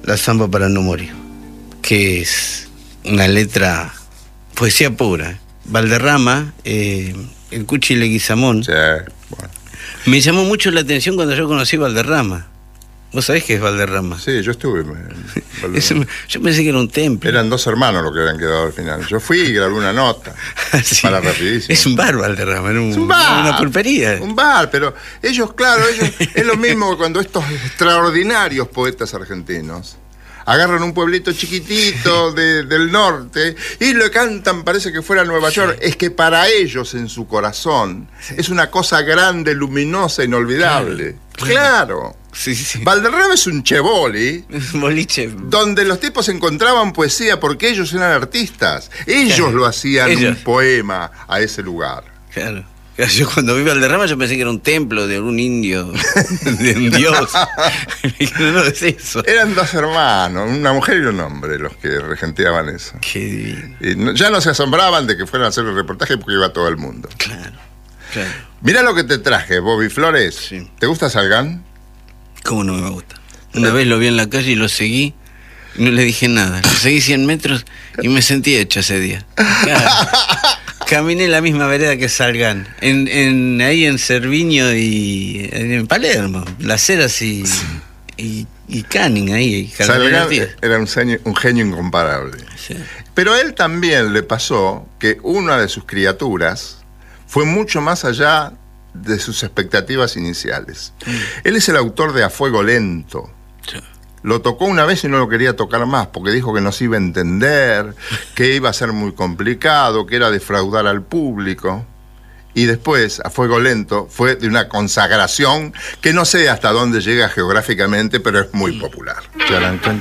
La Zamba para no morir, que es una letra, poesía pura. Valderrama, el Cuchi Leguizamón. Sí, bueno. Me llamó mucho la atención cuando yo conocí Valderrama. ¿Vos sabés qué es Valderrama? Sí, yo estuve en Valderrama. Yo pensé que era un templo. Eran 2 hermanos los que habían quedado al final. Yo fui y grabé una nota. Sí. Para rapidísimo. Es un bar, Valderrama, era Es un bar. Una pulpería. Un bar, pero ellos, claro, es lo mismo que cuando estos extraordinarios poetas argentinos agarran un pueblito chiquitito del norte y lo cantan, parece que fuera Nueva York. Es que para ellos, en su corazón, es una cosa grande, luminosa, inolvidable. Claro. Sí, sí. Valderrama es un cheboli, boliche, donde los tipos encontraban poesía porque ellos eran artistas. Ellos claro, lo hacían ellos. Un poema a ese lugar. Claro. Yo cuando vi Valderrama yo pensé que era un templo de un indio, de un dios. No es eso. Eran 2 hermanos, una mujer y un hombre, los que regenteaban eso. Qué divino. Y ya no se asombraban de que fueran a hacer el reportaje porque iba todo el mundo. Claro, claro. Mirá lo que te traje, Bobby Flores. Sí. ¿Te gusta Salgán? ¿Cómo no me gusta? Una vez lo vi en la calle y lo seguí y no le dije nada. Lo seguí 100 metros y me sentí hecho ese día. Claro. Caminé la misma vereda que Salgán, ahí en Cerviño y en Palermo, Las Heras y Canning ahí. Salgán era un genio incomparable. Sí. Pero a él también le pasó que una de sus criaturas fue mucho más allá de sus expectativas iniciales. Él es el autor de A Fuego Lento. Sí. Lo tocó una vez y no lo quería tocar más porque dijo que no se iba a entender, que iba a ser muy complicado, que era defraudar al público. Y después, A Fuego Lento, fue de una consagración que no sé hasta dónde llega geográficamente, pero es muy popular.